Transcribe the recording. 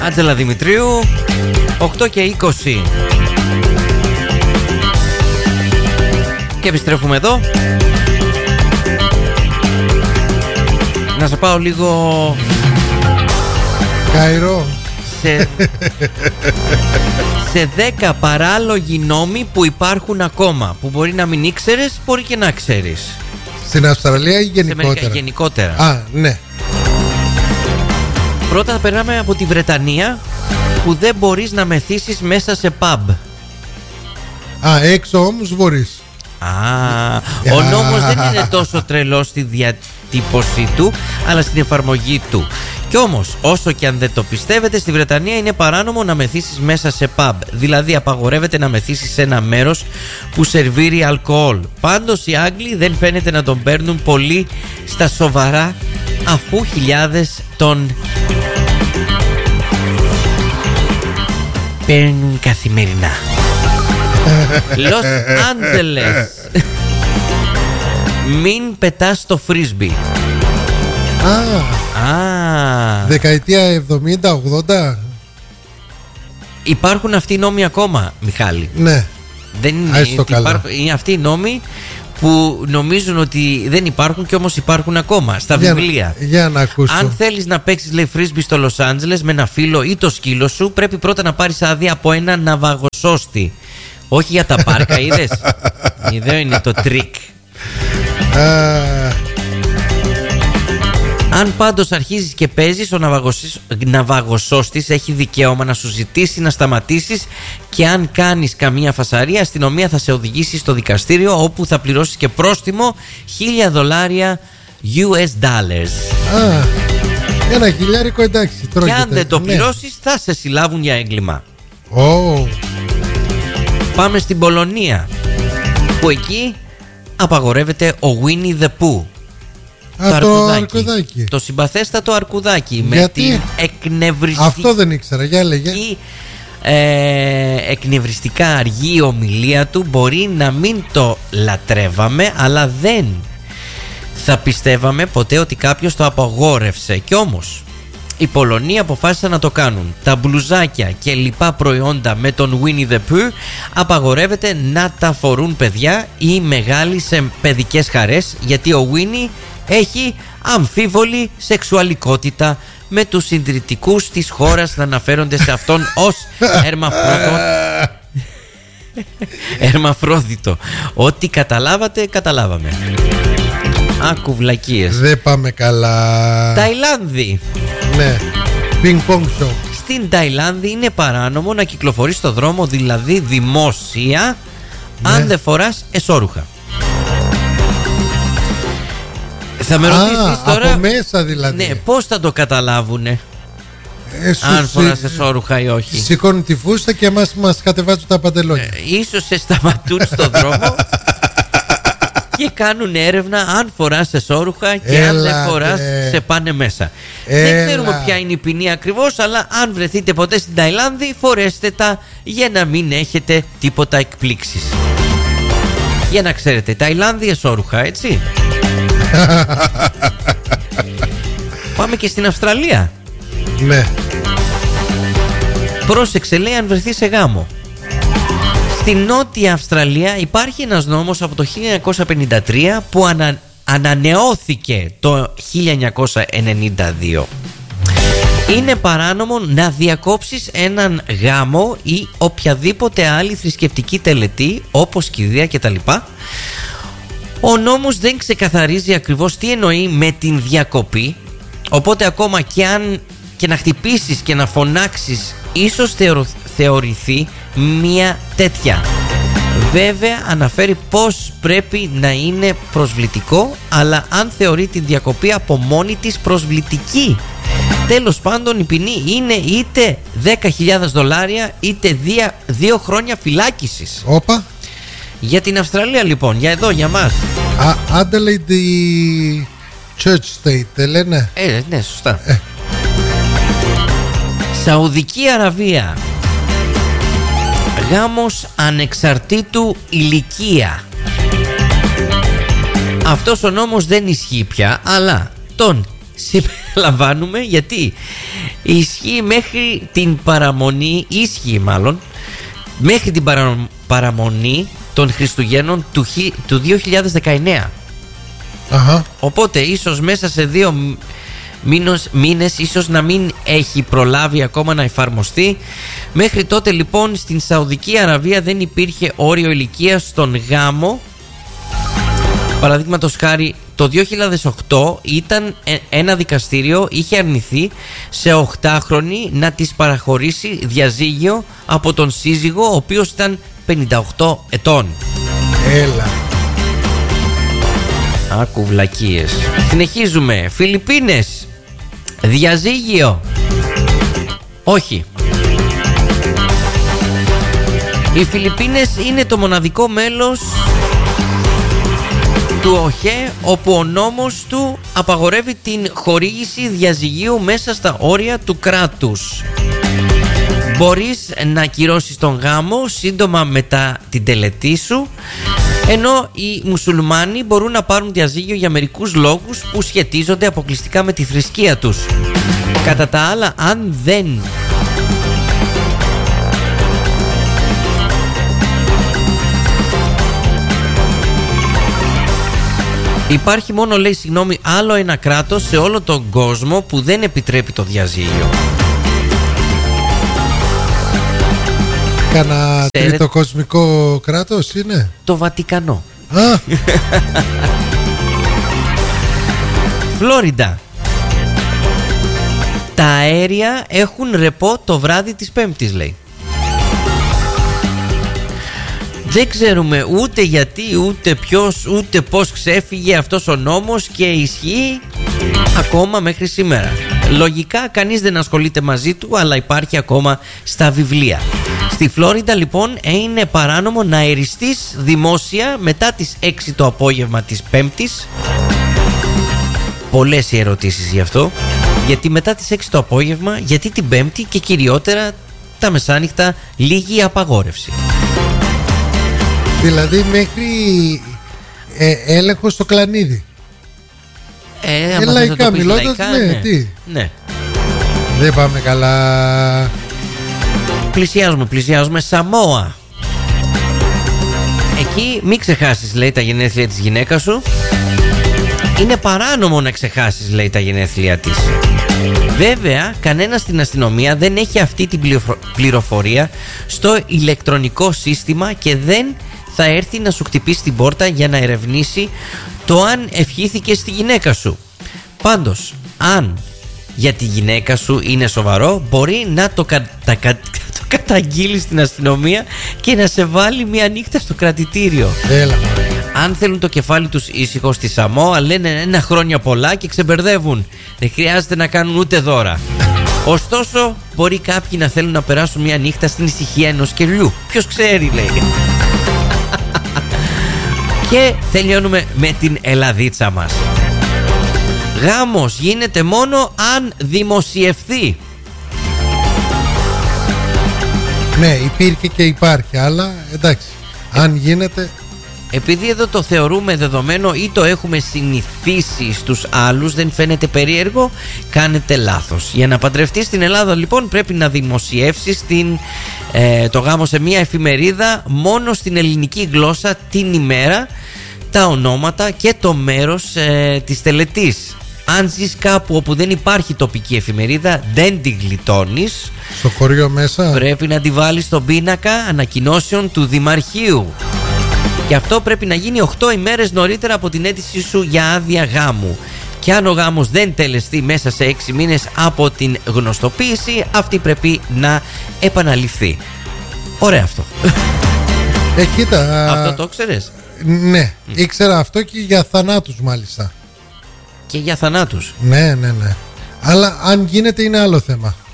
Άντζελα Δημητρίου, 8 και 20. Και επιστρέφουμε εδώ. Να σε πάω λίγο Καϊρό. Σε 10 παράλογοι νόμοι που υπάρχουν ακόμα, που μπορεί να μην ήξερες, μπορεί και να ξέρεις. Στην Αυστραλία ή γενικότερα? Γενικότερα. Α, ναι. Πρώτα περνάμε από τη Βρετανία, που δεν μπορείς να μεθύσεις μέσα σε pub. Α, έξω όμως μπορείς. Ο νόμος δεν είναι τόσο τρελός στη διατύπωσή του, αλλά στην εφαρμογή του. Κι όμως, όσο και αν δεν το πιστεύετε, στη Βρετανία είναι παράνομο να μεθύσεις μέσα σε pub. Δηλαδή απαγορεύεται να μεθύσεις σε ένα μέρος που σερβίρει αλκοόλ. Πάντως οι Άγγλοι δεν φαίνεται να τον παίρνουν πολύ στα σοβαρά, αφού χιλιάδες τον παίρνουν καθημερινά. Los Angeles. Μην πετάς το φρίσμπι. Δεκαετία 70-80. Υπάρχουν αυτοί οι νόμοι ακόμα, Μιχάλη? Ναι. Δεν είναι αυτοί οι νόμοι που νομίζουν ότι δεν υπάρχουν και όμως υπάρχουν ακόμα στα βιβλία. Για να ακούσω. Αν θέλεις να παίξεις, λέει, φρίσμπι στο Λος Άντζελες με ένα φίλο ή το σκύλο σου, πρέπει πρώτα να πάρεις άδεια από ένα ναυαγοσώστη. Όχι για τα πάρκα, είδες? Εδώ είναι το τρίκ. Αν πάντως αρχίζεις και παίζεις, ο ναυαγοσώστης έχει δικαίωμα να σου ζητήσει να σταματήσεις, και αν κάνεις καμία φασαρία, η αστυνομία θα σε οδηγήσει στο δικαστήριο, όπου θα πληρώσεις και πρόστιμο $1,000 US dollars. Ένα χιλιάρικο, εντάξει. Και αν δεν το πληρώσεις, θα σε συλλάβουν για έγκλημα. Πάμε στην Πολωνία, που εκεί απαγορεύεται ο Winnie the Pooh. Το αρκουδάκι. Το συμπαθέστατο αρκουδάκι. Γιατί? Με την εκνευριστική. Αυτό δεν ήξερα, για λέγε. Εκνευριστικά αργή ομιλία του. Μπορεί να μην το λατρεύαμε, αλλά δεν θα πιστεύαμε ποτέ ότι κάποιος το απαγόρευσε. Κι όμως οι Πολωνοί αποφάσισαν να το κάνουν. Τα μπλουζάκια και λοιπά προϊόντα με τον Winnie the Pooh απαγορεύεται να τα φορούν παιδιά ή μεγάλοι σε παιδικές χαρές, γιατί ο Winnie έχει αμφίβολη σεξουαλικότητα, με τους συντηρητικούς της χώρας να αναφέρονται σε αυτόν ως ερμαφρόδιτο. Ό,τι καταλάβατε, καταλάβαμε. Βλακίες. Δεν πάμε καλά. Ταϊλάνδη. Ναι. Ping pong show. Στην Ταϊλάνδη είναι παράνομο να κυκλοφορείς στο δρόμο, δηλαδή δημόσια, αν δεν φοράς εσώρουχα. Θα με ρωτήσεις τώρα. Από μέσα δηλαδή. Ναι, πώς θα το καταλάβουνε αν φοράς εσώρουχα ή όχι? Σηκώνουν τη φούστα και εμάς μας κατεβάζουν τα παντελόνια. Ίσως σε σταματούν στο δρόμο και κάνουν έρευνα αν φοράς εσώρουχα και αν δεν φοράς σε πάνε μέσα. Δεν ξέρουμε ποια είναι η ποινή ακριβώς, αλλά αν βρεθείτε ποτέ στην Ταϊλάνδη, φορέστε τα για να μην έχετε τίποτα εκπλήξεις. Για να ξέρετε, Ταϊλάνδη εσώρουχα, έτσι. Πάμε και στην Αυστραλία. Ναι. Πρόσεξε, λέει, αν βρεθεί σε γάμο. Στη Νότια Αυστραλία υπάρχει ένας νόμος από το 1953 που ανανεώθηκε το 1992. Είναι παράνομο να διακόψεις έναν γάμο ή οποιαδήποτε άλλη θρησκευτική τελετή, όπως κηδεία κτλ. Ο νόμος δεν ξεκαθαρίζει ακριβώς τι εννοεί με την διακοπή, οπότε ακόμα και αν και να χτυπήσεις και να φωνάξεις, ίσως θεωρηθεί μια τέτοια. Βέβαια αναφέρει πως πρέπει να είναι προσβλητικό, αλλά αν θεωρεί την διακοπή από μόνη της προσβλητική. Τέλος πάντων, η ποινή είναι είτε $10,000 είτε 2 χρόνια φυλάκισης. Όπα. Για την Αυστραλία λοιπόν, για εδώ, για μας. Adelaide Church State, δεν λένε? Ναι, σωστά. Σαουδική Αραβία. Γάμος ανεξαρτήτου ηλικία. Αυτός ο νόμος δεν ισχύει πια, αλλά τον συμπεριλαμβάνουμε, γιατί ισχύει μέχρι την παραμονή, μέχρι την παραμονή των Χριστουγέννων του 2019. Οπότε ίσως μέσα σε 2 μήνες ίσως να μην έχει προλάβει ακόμα να εφαρμοστεί. Μέχρι τότε λοιπόν στην Σαουδική Αραβία δεν υπήρχε όριο ηλικίας στον γάμο. Παραδείγματος χάρη, το 2008 ήταν ένα δικαστήριο είχε αρνηθεί σε 8χρονη να της παραχωρήσει διαζύγιο από τον σύζυγο, ο οποίος ήταν 58 ετών. Έλα. Άκου βλακίες. Συνεχίζουμε. Φιλιππίνες. Διαζύγιο. Όχι. Οι Φιλιππίνες είναι το μοναδικό μέλος του ΟΧΕ όπου ο νόμος του απαγορεύει την χορήγηση διαζυγίου μέσα στα όρια του κράτους. Μπορείς να ακυρώσεις τον γάμο σύντομα μετά την τελετή σου, ενώ οι μουσουλμάνοι μπορούν να πάρουν διαζύγιο για μερικούς λόγους που σχετίζονται αποκλειστικά με τη θρησκεία τους. Κατά τα άλλα, αν δεν υπάρχει μόνο, λέει, άλλο ένα κράτος σε όλο τον κόσμο που δεν επιτρέπει το διαζύγιο. Κάνα τρίτο κοσμικό κράτος είναι? Το Βατικανό. Α. Φλόριντα. Τα αέρια έχουν ρεπό το βράδυ της Πέμπτης, λέει. Δεν ξέρουμε ούτε γιατί, ούτε ποιος, ούτε πώς ξέφυγε αυτός ο νόμος και ισχύει ακόμα μέχρι σήμερα. Λογικά κανείς δεν ασχολείται μαζί του, αλλά υπάρχει ακόμα στα βιβλία. Στη Φλόριντα λοιπόν είναι παράνομο να αεριστείς δημόσια μετά τις 6 το απόγευμα της Πέμπτης. Πολλές οι ερωτήσεις γι' αυτό. Γιατί μετά τις 6 το απόγευμα, γιατί την Πέμπτη και κυριότερα τα μεσάνυχτα λίγη απαγόρευση. Δηλαδή μέχρι έλεγχο στο κλανίδι. Λαϊκά μιλώντας, ναι, τι. Ναι. Δεν πάμε καλά. Πλησιάζουμε Σαμόα. Εκεί μην ξεχάσεις, λέει, τα γενέθλια της γυναίκας σου. Είναι παράνομο να ξεχάσεις, λέει, τα γενέθλια της. Βέβαια, κανένας στην αστυνομία δεν έχει αυτή την πληροφορία στο ηλεκτρονικό σύστημα και δεν θα έρθει να σου χτυπήσει την πόρτα για να ερευνήσει το αν ευχήθηκε στη γυναίκα σου. Πάντως, αν για τη γυναίκα σου είναι σοβαρό, μπορεί να το καταγγείλει στην αστυνομία και να σε βάλει μια νύχτα στο κρατητήριο. Έλα. Αν θέλουν το κεφάλι τους ήσυχο στη Σαμόα, λένε 1 χρόνια πολλά και ξεμπερδεύουν. Δεν χρειάζεται να κάνουν ούτε δώρα. Ωστόσο, μπορεί κάποιοι να θέλουν να περάσουν μια νύχτα στην ησυχία ενός κελιού. Ποιος ξέρει, λέει. Και τελειώνουμε με την Ελλαδίτσα μας. Γάμος γίνεται μόνο αν δημοσιευθεί. Ναι, υπήρχε και υπάρχει, αλλά εντάξει, αν γίνεται. Επειδή εδώ το θεωρούμε δεδομένο ή το έχουμε συνηθίσει στους άλλους, δεν φαίνεται περίεργο, κάνετε λάθος. Για να παντρευτείς στην Ελλάδα λοιπόν πρέπει να δημοσιεύσεις το γάμο σε μια εφημερίδα μόνο στην ελληνική γλώσσα την ημέρα, τα ονόματα και το μέρος της τελετής. Αν ζεις κάπου όπου δεν υπάρχει τοπική εφημερίδα, δεν τη γλιτώνεις. Στο χωριό μέσα πρέπει να τη βάλεις στον πίνακα ανακοινώσεων του Δημαρχείου. Και αυτό πρέπει να γίνει 8 ημέρες νωρίτερα από την αίτησή σου για άδεια γάμου. Και αν ο γάμος δεν τελεστεί μέσα σε 6 μήνες από την γνωστοποίηση, αυτή πρέπει να επαναληφθεί. Ωραίο αυτό. Κοίτα, αυτό το ξέρεις? Ναι, ήξερα αυτό και για θανάτους μάλιστα. Και για θανάτους? Ναι. Αλλά αν γίνεται είναι άλλο θέμα.